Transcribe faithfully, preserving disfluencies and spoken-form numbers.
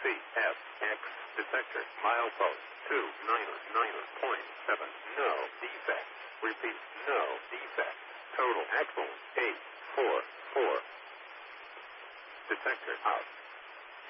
C F X detector milepost two nine nine point seven. No defect. Repeat, no defect. Total axle eight four four. Detector out.